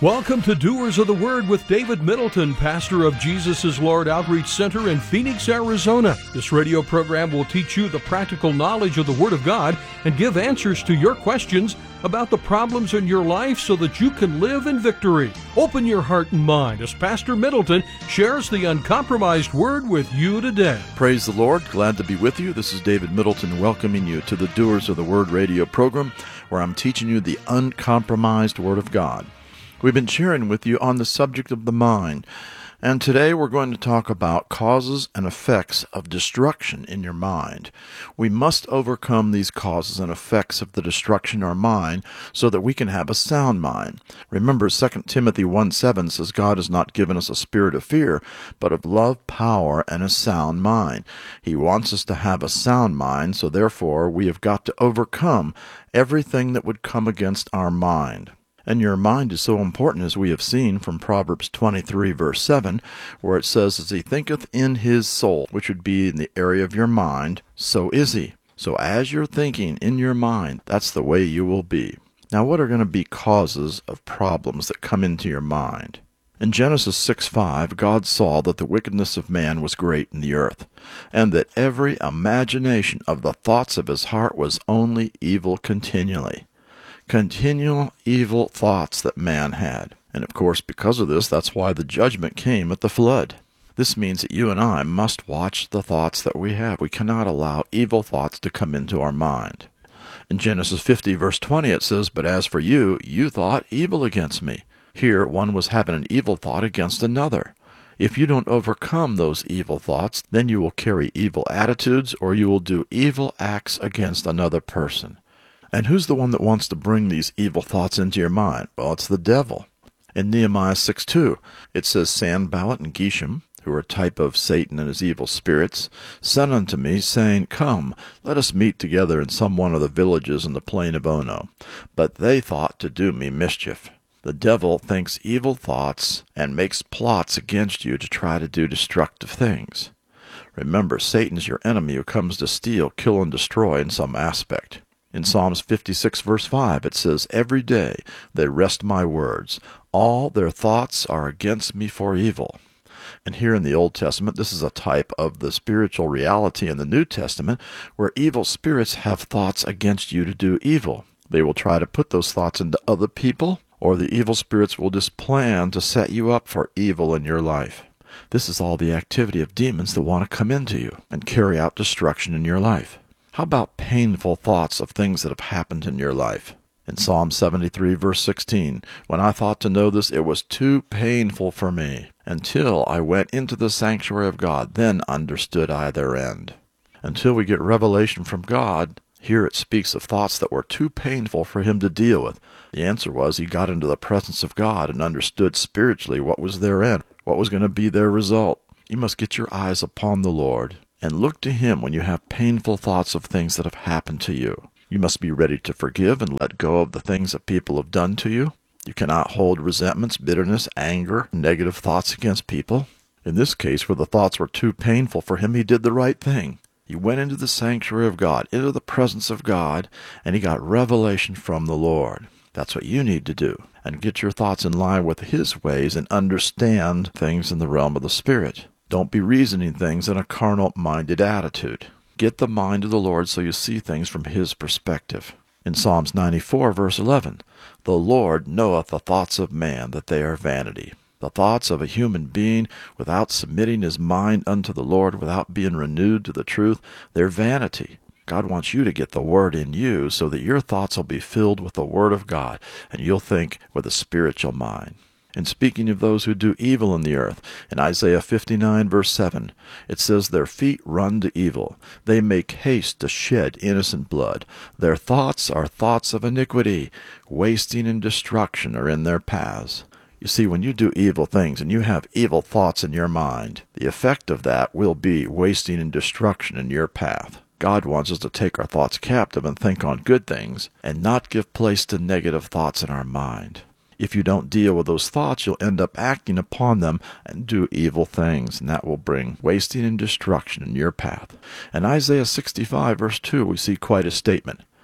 Welcome to Doers of the Word with David Middleton, pastor of Jesus is Lord Outreach Center in Phoenix, Arizona. This radio program will teach you the practical knowledge of the Word of God and give answers to your questions about the problems in your life so that you can live in victory. Open your heart and mind as Pastor Middleton shares the uncompromised Word with you today. Praise the Lord. Glad to be with you. This is David Middleton welcoming you to the Doers of the Word radio program, where I'm teaching you the uncompromised Word of God. We've been sharing with you on the subject of the mind, and today we're going to talk about causes and effects of destruction in your mind. We must overcome these causes and effects of the destruction in our mind so that we can have a sound mind. Remember, 2 Timothy 1:7 says God has not given us a spirit of fear, but of love, power, and a sound mind. He wants us to have a sound mind, so therefore we have got to overcome everything that would come against our mind. And your mind is so important, as we have seen from Proverbs 23, verse 7, where it says, as he thinketh in his soul, which would be in the area of your mind, so is he. So as you're thinking in your mind, that's the way you will be. Now, what are going to be causes of problems that come into your mind? In Genesis 6:5, God saw that the wickedness of man was great in the earth, and that every imagination of the thoughts of his heart was only evil continually. Continual evil thoughts that man had. And of course, because of this, that's why the judgment came at the flood. This means that you and I must watch the thoughts that we have. We cannot allow evil thoughts to come into our mind. In Genesis 50, verse 20, it says, but as for you, you thought evil against me. Here, one was having an evil thought against another. If you don't overcome those evil thoughts, then you will carry evil attitudes, or you will do evil acts against another person. And who's the one that wants to bring these evil thoughts into your mind? Well, it's the devil. In Nehemiah 6:2, it says, Sanballat and Geshem, who are a type of Satan and his evil spirits, sent unto me, saying, Come, let us meet together in some one of the villages in the plain of Ono. But they thought to do me mischief. The devil thinks evil thoughts and makes plots against you to try to do destructive things. Remember, Satan's your enemy who comes to steal, kill, and destroy in some aspect. In Psalms 56, verse 5, it says, Every day they wrest my words. All their thoughts are against me for evil. And here in the Old Testament, this is a type of the spiritual reality in the New Testament, where evil spirits have thoughts against you to do evil. They will try to put those thoughts into other people, or the evil spirits will just plan to set you up for evil in your life. This is all the activity of demons that want to come into you and carry out destruction in your life. How about painful thoughts of things that have happened in your life? In Psalm 73, verse 16, when I thought to know this, it was too painful for me. Until I went into the sanctuary of God, then understood I their end. Until we get revelation from God, here it speaks of thoughts that were too painful for him to deal with. The answer was he got into the presence of God and understood spiritually what was their end, what was going to be their result. You must get your eyes upon the Lord and look to him when you have painful thoughts of things that have happened to you. You must be ready to forgive and let go of the things that people have done to you. You cannot hold resentments, bitterness, anger, negative thoughts against people. In this case, where the thoughts were too painful for him, he did the right thing. He went into the sanctuary of God, into the presence of God, and he got revelation from the Lord. That's what you need to do, and get your thoughts in line with his ways and understand things in the realm of the Spirit. Don't be reasoning things in a carnal-minded attitude. Get the mind of the Lord so you see things from his perspective. In Psalms 94, verse 11, the Lord knoweth the thoughts of man, that they are vanity. The thoughts of a human being, without submitting his mind unto the Lord, without being renewed to the truth, they're vanity. God wants you to get the Word in you so that your thoughts will be filled with the Word of God, and you'll think with a spiritual mind. And speaking of those who do evil in the earth, in Isaiah 59, verse 7, it says, Their feet run to evil. They make haste to shed innocent blood. Their thoughts are thoughts of iniquity. Wasting and destruction are in their paths. You see, when you do evil things and you have evil thoughts in your mind, the effect of that will be wasting and destruction in your path. God wants us to take our thoughts captive and think on good things and not give place to negative thoughts in our mind. If you don't deal with those thoughts, you'll end up acting upon them and do evil things, and that will bring wasting and destruction in your path. In Isaiah 65, verse 2, we see quite a statement.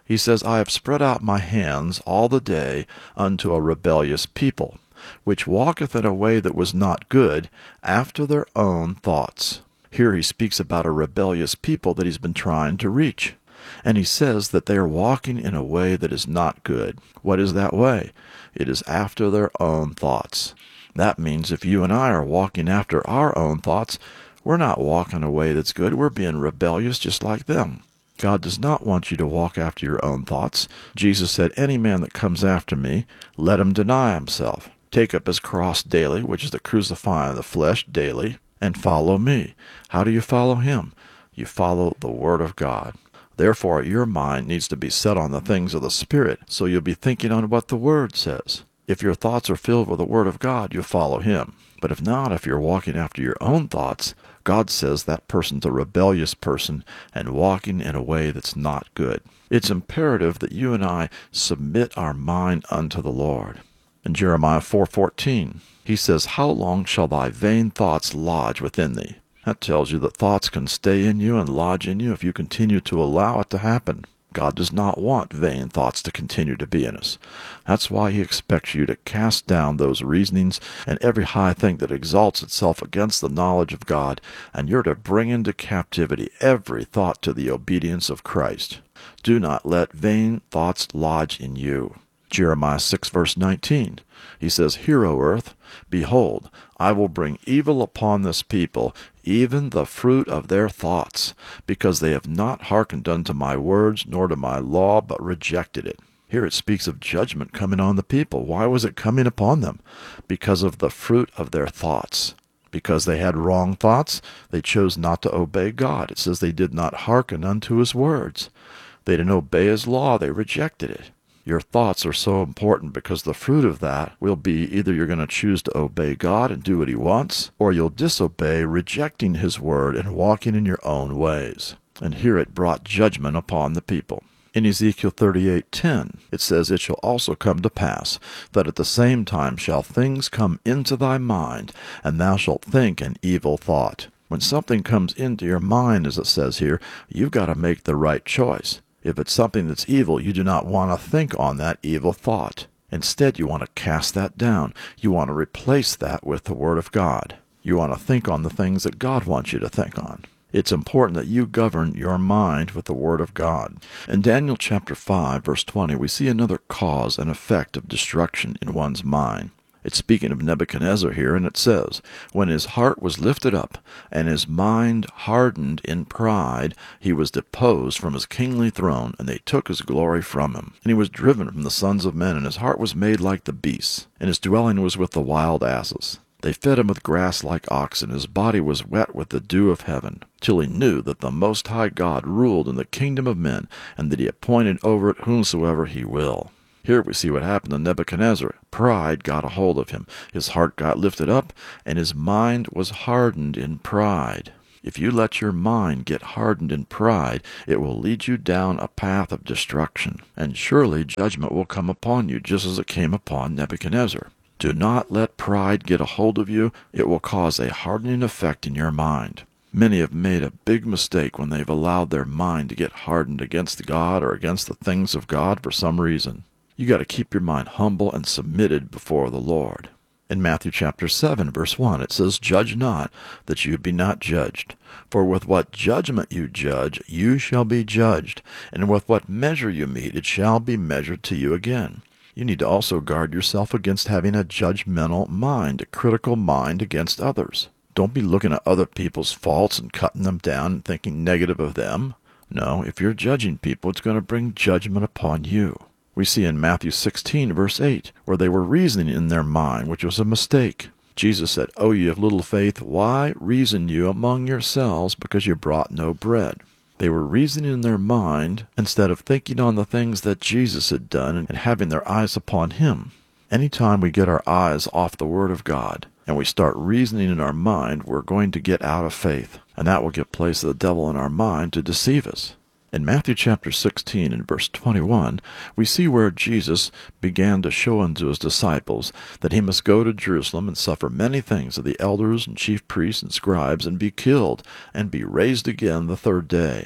He says, I have spread out my hands all the day unto a rebellious people, which walketh in a way that was not good, after their own thoughts. Here he speaks about a rebellious people that he's been trying to reach. And he says that they are walking in a way that is not good. What is that way? It is after their own thoughts. That means if you and I are walking after our own thoughts, we're not walking a way that's good. We're being rebellious just like them. God does not want you to walk after your own thoughts. Jesus said, any man that comes after me, let him deny himself, take up his cross daily, which is the crucifying of the flesh daily, and follow me. How do you follow him? You follow the Word of God. Therefore, your mind needs to be set on the things of the Spirit, so you'll be thinking on what the Word says. If your thoughts are filled with the Word of God, you'll follow him. But if not, if you're walking after your own thoughts, God says that person's a rebellious person and walking in a way that's not good. It's imperative that you and I submit our mind unto the Lord. In Jeremiah 4:14, he says, how long shall thy vain thoughts lodge within thee? That tells you that thoughts can stay in you and lodge in you if you continue to allow it to happen. God does not want vain thoughts to continue to be in us. That's why he expects you to cast down those reasonings and every high thing that exalts itself against the knowledge of God, and you're to bring into captivity every thought to the obedience of Christ. Do not let vain thoughts lodge in you. Jeremiah 6 verse 19, he says, hear, O earth, behold, I will bring evil upon this people, even the fruit of their thoughts, because they have not hearkened unto my words, nor to my law, but rejected it. Here it speaks of judgment coming on the people. Why was it coming upon them? Because of the fruit of their thoughts. Because they had wrong thoughts, they chose not to obey God. It says they did not hearken unto his words. They didn't obey his law. They rejected it. Your thoughts are so important because the fruit of that will be either you're going to choose to obey God and do what he wants, or you'll disobey, rejecting his word and walking in your own ways. And here it brought judgment upon the people. In Ezekiel 38:10, it says, it shall also come to pass that at the same time shall things come into thy mind, and thou shalt think an evil thought. When something comes into your mind, as it says here, you've got to make the right choice. If it's something that's evil, you do not want to think on that evil thought. Instead, you want to cast that down. You want to replace that with the Word of God. You want to think on the things that God wants you to think on. It's important that you govern your mind with the Word of God. In Daniel chapter 5, verse 20, we see another cause and effect of destruction in one's mind. It's speaking of Nebuchadnezzar here, and it says, when his heart was lifted up, and his mind hardened in pride, he was deposed from his kingly throne, and they took his glory from him. And he was driven from the sons of men, and his heart was made like the beasts, and his dwelling was with the wild asses. They fed him with grass like oxen, his body was wet with the dew of heaven, till he knew that the Most High God ruled in the kingdom of men, and that he appointed over it whomsoever he will. Here we see what happened to Nebuchadnezzar. Pride got a hold of him. His heart got lifted up, and his mind was hardened in pride. If you let your mind get hardened in pride, it will lead you down a path of destruction, and surely judgment will come upon you, just as it came upon Nebuchadnezzar. Do not let pride get a hold of you. It will cause a hardening effect in your mind. Many have made a big mistake when they've allowed their mind to get hardened against God or against the things of God for some reason. You got to keep your mind humble and submitted before the Lord. In Matthew chapter 7, verse 1, it says, judge not, that you be not judged. For with what judgment you judge, you shall be judged. And with what measure you mete, it shall be measured to you again. You need to also guard yourself against having a judgmental mind, a critical mind against others. Don't be looking at other people's faults and cutting them down and thinking negative of them. No, if you're judging people, it's going to bring judgment upon you. We see in Matthew 16, verse 8, where they were reasoning in their mind, which was a mistake. Jesus said, O ye of little faith, why reason you among yourselves, because you brought no bread? They were reasoning in their mind instead of thinking on the things that Jesus had done and having their eyes upon him. Anytime we get our eyes off the Word of God and we start reasoning in our mind, we're going to get out of faith, and that will give place to the devil in our mind to deceive us. In Matthew chapter 16 and verse 21, we see where Jesus began to show unto his disciples that he must go to Jerusalem and suffer many things of the elders and chief priests and scribes, and be killed, and be raised again the third day.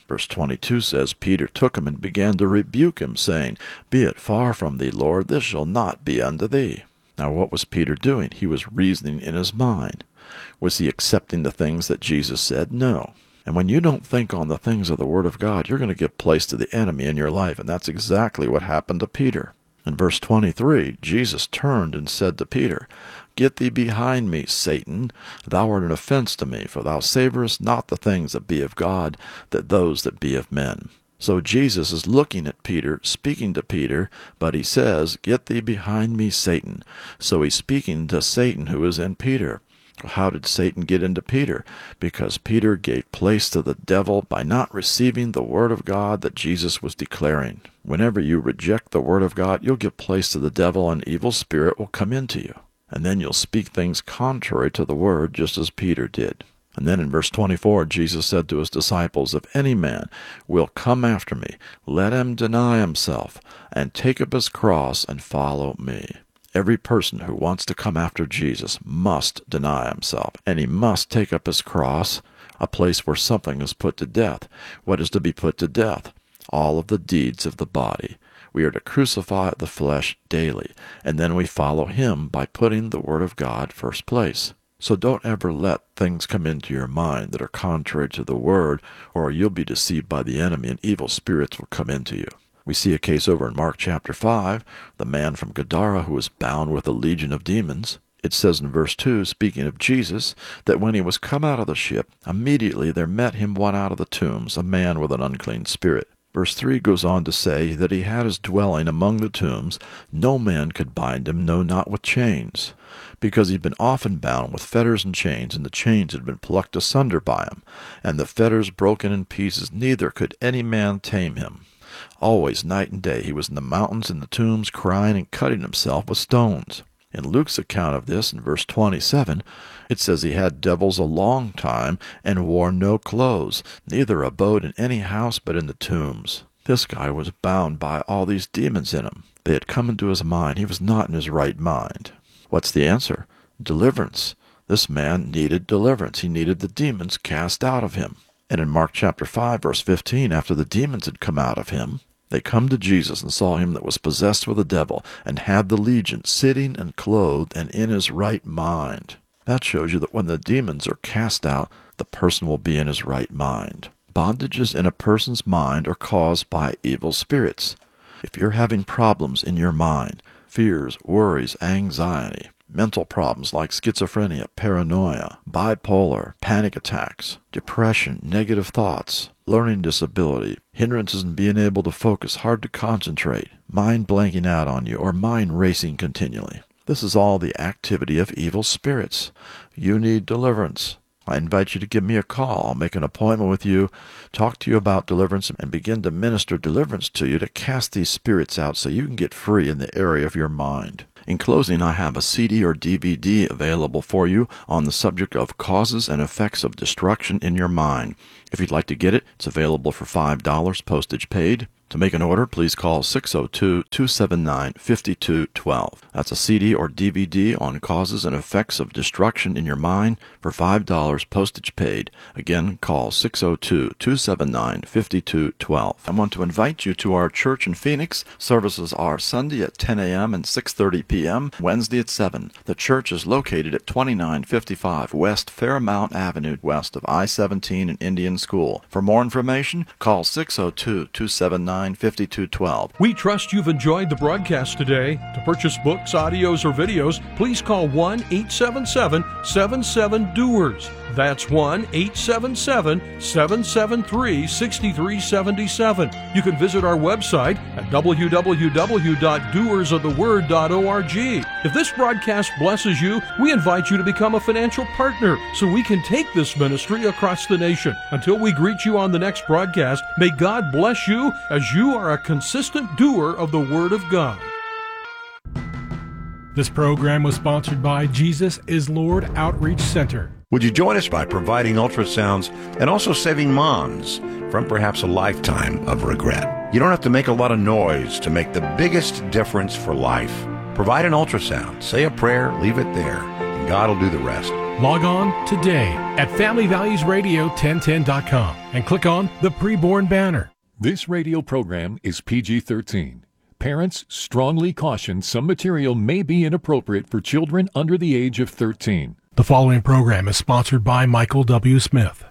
Verse 22 says, Peter took him and began to rebuke him, saying, Be it far from thee, Lord, this shall not be unto thee. Now what was Peter doing? He was reasoning in his mind. Was he accepting the things that Jesus said? No. And when you don't think on the things of the Word of God, you're going to give place to the enemy in your life, and that's exactly what happened to Peter. In verse 23, Jesus turned and said to Peter, Get thee behind me, Satan. Thou art an offense to me, for thou savorest not the things that be of God, that those that be of men. So Jesus is looking at Peter, speaking to Peter, but he says, Get thee behind me, Satan. So he's speaking to Satan who is in Peter. How did Satan get into Peter? Because Peter gave place to the devil by not receiving the Word of God that Jesus was declaring. Whenever you reject the Word of God, you'll give place to the devil, and evil spirit will come into you. And then you'll speak things contrary to the Word, just as Peter did. And then in verse 24, Jesus said to his disciples, If any man will come after me, let him deny himself, and take up his cross, and follow me. Every person who wants to come after Jesus must deny himself, and he must take up his cross, a place where something is put to death. What is to be put to death? All of the deeds of the body. We are to crucify the flesh daily, and then we follow him by putting the Word of God first place. So don't ever let things come into your mind that are contrary to the Word, or you'll be deceived by the enemy, and evil spirits will come into you. We see a case over in Mark chapter 5, the man from Gadara who was bound with a legion of demons. It says in verse 2, speaking of Jesus, that when he was come out of the ship, immediately there met him one out of the tombs, a man with an unclean spirit. Verse 3 goes on to say that he had his dwelling among the tombs. No man could bind him, no, not with chains, because he'd been often bound with fetters and chains, and the chains had been plucked asunder by him, and the fetters broken in pieces. Neither could any man tame him. Always, night and day, he was in the mountains and the tombs, crying and cutting himself with stones. In Luke's account of this, in verse 27, it says he had devils a long time, and wore no clothes, neither abode in any house but in the tombs. This guy was bound by all these demons in him. They had come into his mind. He was not in his right mind. What's the answer? Deliverance. This man needed deliverance. He needed the demons cast out of him. And in Mark chapter 5, verse 15, after the demons had come out of him, they come to Jesus and saw him that was possessed with a devil, and had the legion, sitting and clothed and in his right mind. That shows you that when the demons are cast out, the person will be in his right mind. Bondages in a person's mind are caused by evil spirits. If you're having problems in your mind, fears, worries, anxiety, mental problems like schizophrenia, paranoia, bipolar, panic attacks, depression, negative thoughts, learning disability, hindrances in being able to focus, hard to concentrate, mind blanking out on you, or mind racing continually. This is all the activity of evil spirits. You need deliverance. I invite you to give me a call. I'll make an appointment with you, talk to you about deliverance, and begin to minister deliverance to you to cast these spirits out so you can get free in the area of your mind. In closing, I have a CD or DVD available for you on the subject of causes and effects of destruction in your mind. If you'd like to get it, it's available for $5, postage paid. To make an order, please call 602-279-5212. That's a CD or DVD on causes and effects of destruction in your mind for $5, postage paid. Again, call 602-279-5212. I want to invite you to our church in Phoenix. Services are Sunday at 10 a.m. and 6:30 p.m., Wednesday at 7. The church is located at 2955 West Fairmount Avenue, west of I-17 and Indian School. For more information, call 602-279-5212. We trust you've enjoyed the broadcast today. To purchase books, audios, or videos, please call 1-877-77-DOERS. That's 1-877-773-6377. You can visit our website at www.doersoftheword.org. If this broadcast blesses you, we invite you to become a financial partner so we can take this ministry across the nation. Until we greet you on the next broadcast, may God bless you as you are a consistent doer of the Word of God. This program was sponsored by Jesus is Lord Outreach Center. Would you join us by providing ultrasounds and also saving moms from perhaps a lifetime of regret? You don't have to make a lot of noise to make the biggest difference for life. Provide an ultrasound, say a prayer, leave it there. and God will do the rest. Log on today at FamilyValuesRadio1010.com and click on the Preborn banner. This radio program is PG-13. Parents strongly caution some material may be inappropriate for children under the age of 13. The following program is sponsored by Michael W. Smith.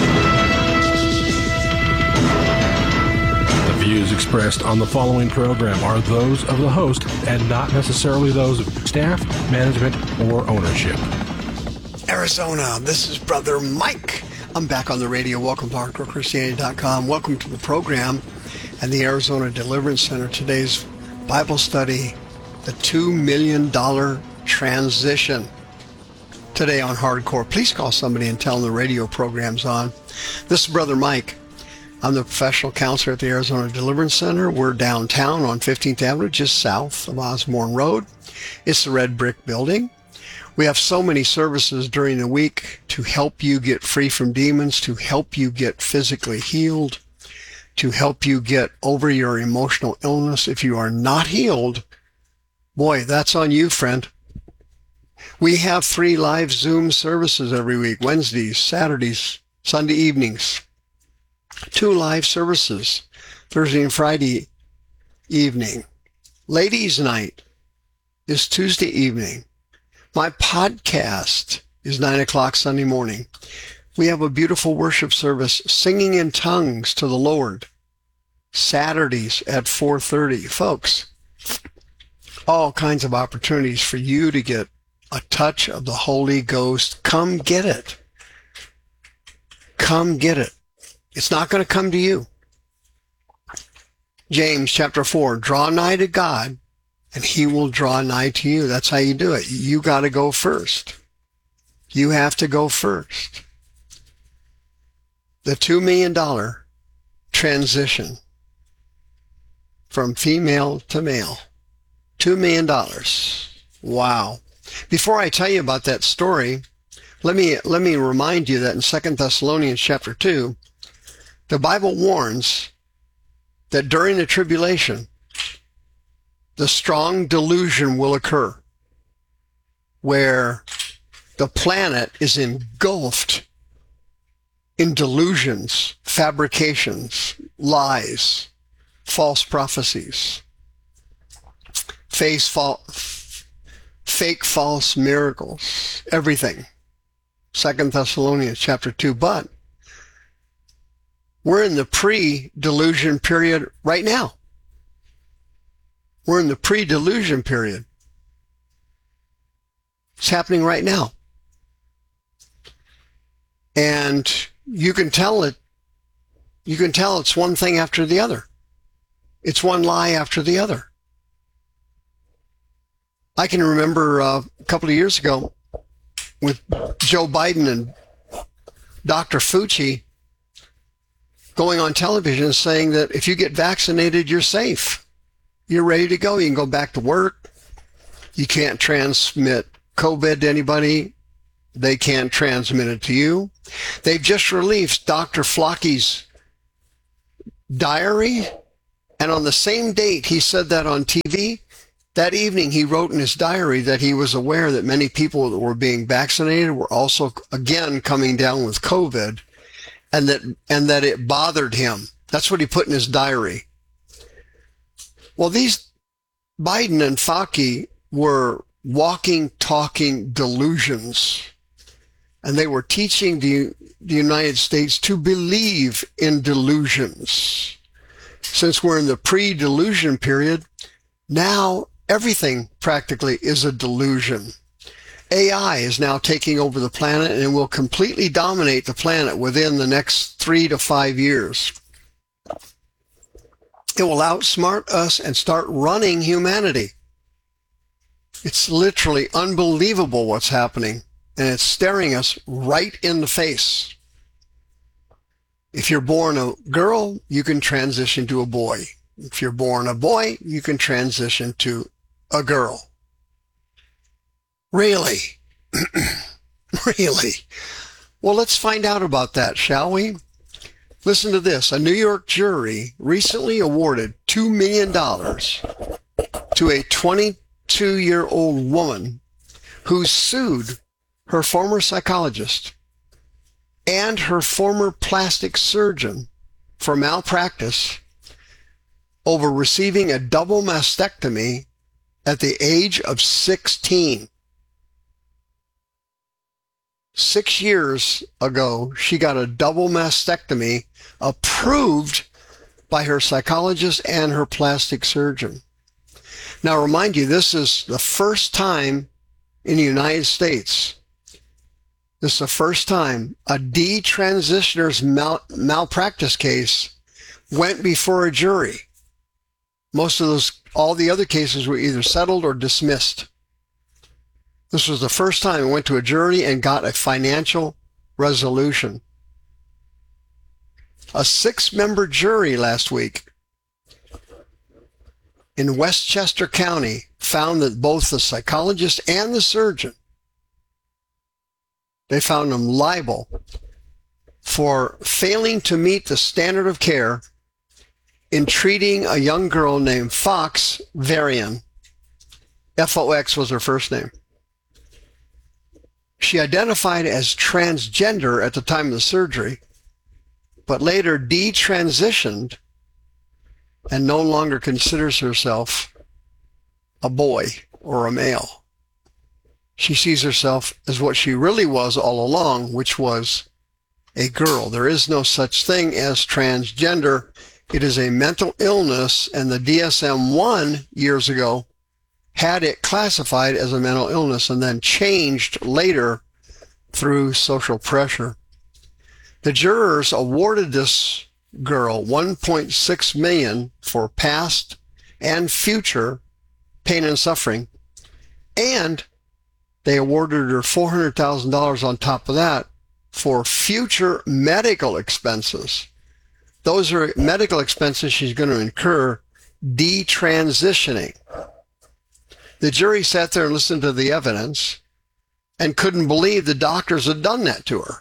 The views expressed on the following program are those of the host and not necessarily those of staff, management, or ownership. Arizona, this is Brother Mike. I'm back on the radio. Welcome to HardcoreChristianity.com. Welcome to the program and the Arizona Deliverance Center. Today's Bible study, the $2 million transition. Today on Hardcore. Please call somebody and tell them the radio program's on. This is Brother Mike. I'm the professional counselor at the Arizona Deliverance Center. We're downtown on 15th Avenue, just south of Osborne Road. It's the red brick building. We have so many services during the week to help you get free from demons, to help you get physically healed, to help you get over your emotional illness. If you are not healed, boy, that's on you, friend. We have 3 live Zoom services every week, Wednesdays, Saturdays, Sunday evenings. 2 live services, Thursday and Friday evening. Ladies' night is Tuesday evening. My podcast is 9 o'clock Sunday morning. We have a beautiful worship service, singing in tongues to the Lord, Saturdays at 4:30. Folks, all kinds of opportunities for you to get a touch of the Holy Ghost. Come get it. Come get it. It's not going to come to you. James chapter 4, draw nigh to God, and he will draw nigh to you. That's how you do it. You got to go first. You have to go first. The $2 million transition from female to male. $2 million. Wow. Before I tell you about that story, let me remind you that in 2 Thessalonians chapter 2, the Bible warns that during the tribulation, the strong delusion will occur where the planet is engulfed in delusions, fabrications, lies, false prophecies, fake false miracles, everything. 2 Thessalonians chapter 2. But we're in the pre-delusion period right now. We're in the pre-delusion period. It's happening right now. And you can tell it's one thing after the other. It's one lie after the other. I can remember a couple of years ago with Joe Biden and Dr. Fauci going on television saying that if you get vaccinated, you're safe. You're ready to go. You can go back to work. You can't transmit COVID to anybody. They can't transmit it to you. They've just released Dr. Flocky's diary, and on the same date he said that on TV, that evening he wrote in his diary that he was aware that many people that were being vaccinated were also, again, coming down with COVID, and that it bothered him. That's what he put in his diary. Well, these Biden and Fauci were walking, talking delusions, and they were teaching the United States to believe in delusions. Since we're in the pre-delusion period, now everything practically is a delusion. AI is now taking over the planet and will completely dominate the planet within the next 3 to 5 years. It will outsmart us and start running humanity. It's literally unbelievable what's happening, and it's staring us right in the face. If you're born a girl, you can transition to a boy. If you're born a boy, you can transition to a girl. Really? Really? Well, let's find out about that, shall we? Listen to this. A New York jury recently awarded $2 million to a 22-year-old woman who sued her former psychologist, and her former plastic surgeon for malpractice over receiving a double mastectomy at the age of 16. 6 years ago, she got a double mastectomy approved by her psychologist and her plastic surgeon. Now, remind you, this is the first time in the United States, this is the first time a detransitioner's malpractice case went before a jury. All the other cases were either settled or dismissed. This was the first time it went to a jury and got a financial resolution. A 6-member jury last week in Westchester County found that both the psychologist and the surgeon, they found them liable for failing to meet the standard of care in treating a young girl named Fox Varian. F-O-X was her first name. She identified as transgender at the time of the surgery, but later detransitioned and no longer considers herself a boy or a male. She sees herself as what she really was all along, which was a girl. There is no such thing as transgender. It is a mental illness, and the DSM-1 years ago had it classified as a mental illness and then changed later through social pressure. The jurors awarded this girl $1.6 million for past and future pain and suffering, and they awarded her $400,000 on top of that for future medical expenses. Those are medical expenses she's going to incur detransitioning. The jury sat there and listened to the evidence and couldn't believe the doctors had done that to her.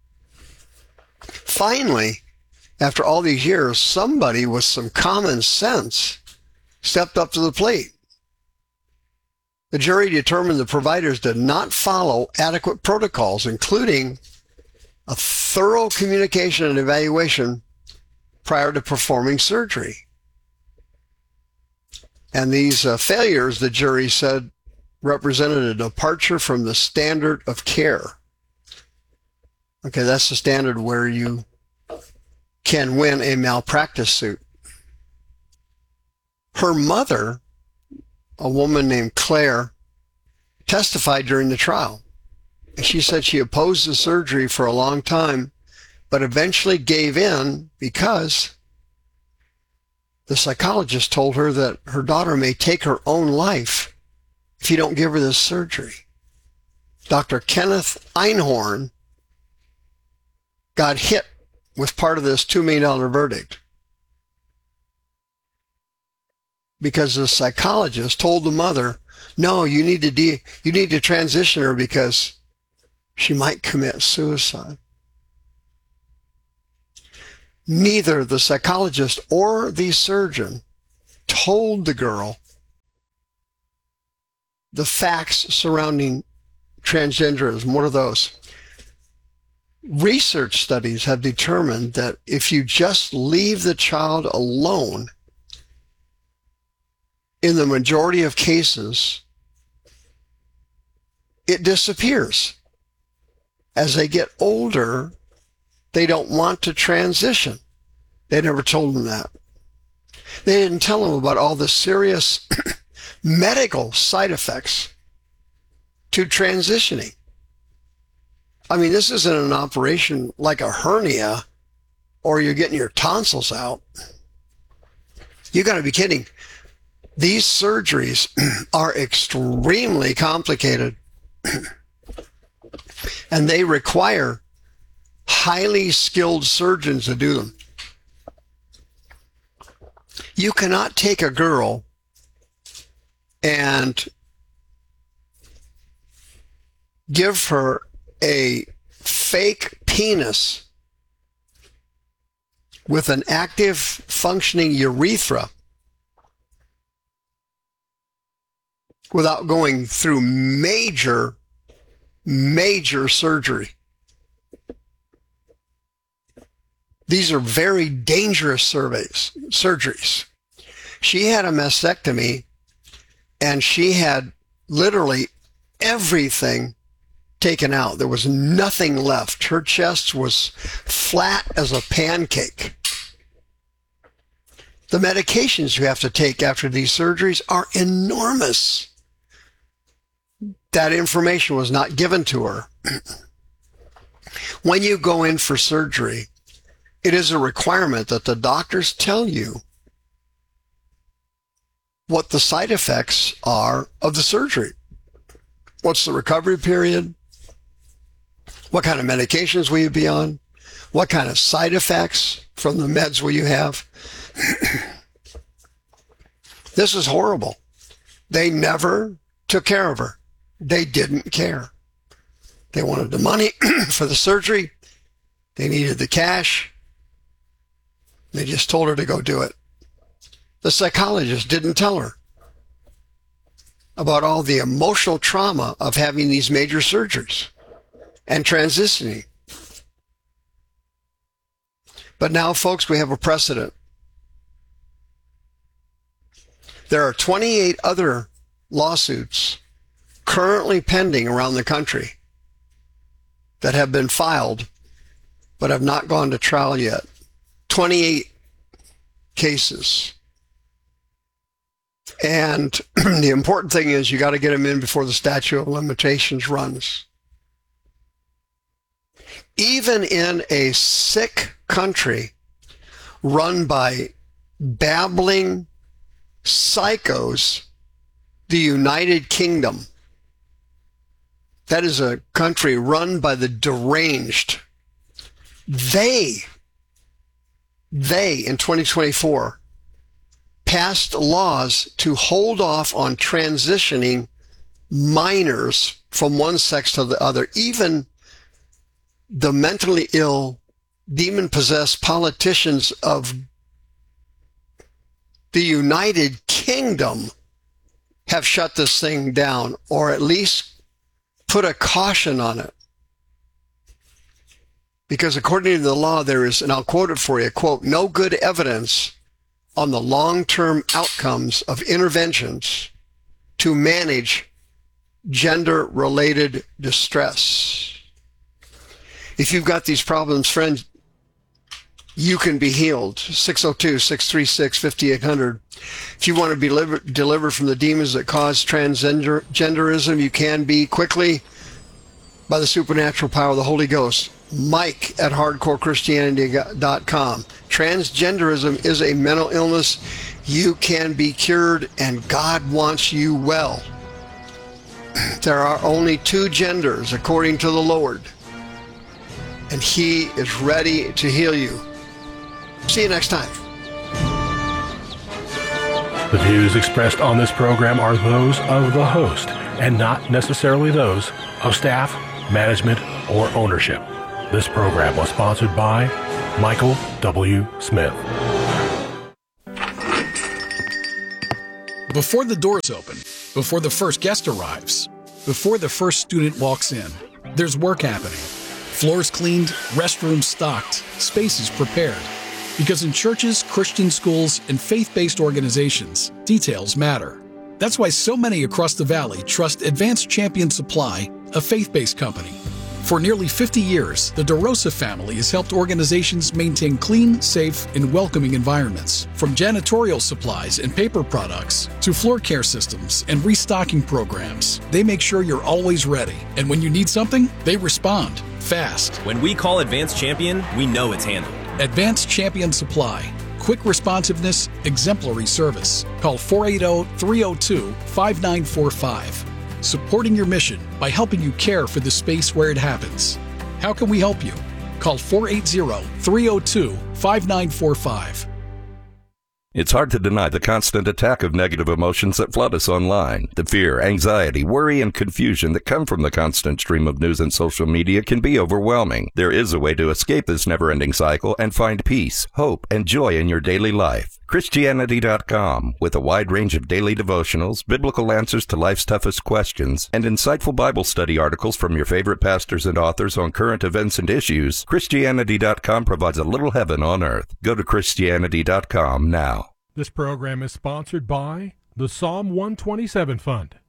Finally, after all these years, somebody with some common sense stepped up to the plate. The jury determined the providers did not follow adequate protocols, including a thorough communication and evaluation prior to performing surgery. And these failures, the jury said, represented a departure from the standard of care. Okay, that's the standard where you can win a malpractice suit. Her mother, a woman named Claire, testified during the trial. She said she opposed the surgery for a long time, but eventually gave in because the psychologist told her that her daughter may take her own life if you don't give her this surgery. Dr. Kenneth Einhorn got hit with part of this $2 million verdict because the psychologist told the mother, no, you need to transition her because she might commit suicide. Neither the psychologist or the surgeon told the girl the facts surrounding transgenderism. What are those? Research studies have determined that if you just leave the child alone, in the majority of cases, it disappears. As they get older, they don't want to transition. They never told them that. They didn't tell them about all the serious medical side effects to transitioning. I mean, this isn't an operation like a hernia or you're getting your tonsils out. You got to be kidding. These surgeries are extremely complicated and they require highly skilled surgeons to do them. You cannot take a girl and give her a fake penis with an active functioning urethra without going through major major surgery. These are very dangerous surgeries. She had a mastectomy, and she had literally everything taken out. There was nothing left. Her chest was flat as a pancake. The medications you have to take after these surgeries are enormous. That information was not given to her. When you go in for surgery, it is a requirement that the doctors tell you what the side effects are of the surgery. What's the recovery period? What kind of medications will you be on? What kind of side effects from the meds will you have? This is horrible. They never took care of her. They didn't care. They wanted the money for the surgery. They needed the cash. They just told her to go do it. The psychologist didn't tell her about all the emotional trauma of having these major surgeries and transitioning. But now, folks, we have a precedent. There are 28 other lawsuits currently pending around the country that have been filed but have not gone to trial yet. 28 cases. And the important thing is you got to get them in before the statute of limitations runs. Even in a sick country run by babbling psychos, the United Kingdom, that is a country run by the deranged. They in 2024 passed laws to hold off on transitioning minors from one sex to the other. Even the mentally ill, demon-possessed politicians of the United Kingdom have shut this thing down, or at least put a caution on it. Because according to the law, there is, and I'll quote it for you, quote, no good evidence on the long-term outcomes of interventions to manage gender-related distress. If you've got these problems, friends, you can be healed. 602-636-5800. If you want to be delivered from the demons that cause transgenderism, you can be quickly by the supernatural power of the Holy Ghost. Mike at hardcorechristianity.com. Transgenderism is a mental illness. You can be cured, and God wants you well. There are only two genders, according to the Lord, and He is ready to heal you. See you next time. The views expressed on this program are those of the host and not necessarily those of staff, management, or ownership. This program was sponsored by Michael W. Smith. Before the doors open, before the first guest arrives, before the first student walks in, there's work happening. Floors cleaned, restrooms stocked, spaces prepared. Because in churches, Christian schools, and faith-based organizations, details matter. That's why so many across the valley trust Advanced Champion Supply, a faith-based company. For nearly 50 years, the DeRosa family has helped organizations maintain clean, safe, and welcoming environments. From janitorial supplies and paper products to floor care systems and restocking programs, they make sure you're always ready. And when you need something, they respond fast. When we call Advanced Champion, we know it's handled. Advanced Champion Supply. Quick responsiveness, exemplary service. Call 480-302-5945. Supporting your mission by helping you care for the space where it happens. How can we help you? Call 480-302-5945. It's hard to deny the constant attack of negative emotions that flood us online. The fear, anxiety, worry, and confusion that come from the constant stream of news and social media can be overwhelming. There is a way to escape this never-ending cycle and find peace, hope, and joy in your daily life. Christianity.com, with a wide range of daily devotionals, biblical answers to life's toughest questions, and insightful Bible study articles from your favorite pastors and authors on current events and issues, Christianity.com provides a little heaven on earth. Go to Christianity.com now. This program is sponsored by the Psalm 127 Fund.